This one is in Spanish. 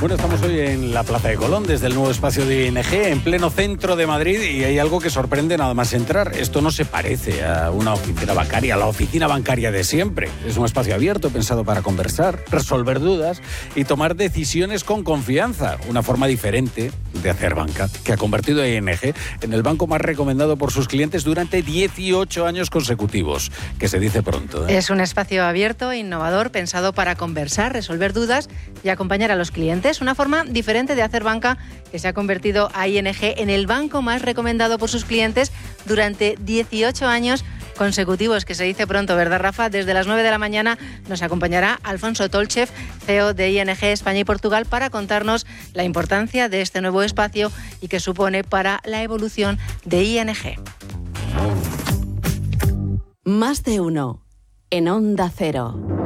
Bueno, estamos hoy en la Plaza de Colón, desde el nuevo espacio de ING, en pleno centro de Madrid, y hay algo que sorprende nada más entrar. Esto no se parece a una oficina bancaria, a la oficina bancaria de siempre. Es un espacio abierto, pensado para conversar, resolver dudas y tomar decisiones con confianza. Una forma diferente de hacer banca, que ha convertido a ING en el banco más recomendado por sus clientes durante 18 años consecutivos, que se dice pronto, ¿eh? Es un espacio abierto, innovador, pensado para conversar, resolver dudas y acompañar a los clientes. Una forma diferente de hacer banca que se ha convertido a ING en el banco más recomendado por sus clientes durante 18 años consecutivos, que se dice pronto, ¿verdad, Rafa? Desde las 9 de la mañana nos acompañará Alfonso Tolchev, CEO de ING España y Portugal, para contarnos la importancia de este nuevo espacio y qué supone para la evolución de ING. Más de uno en Onda Cero.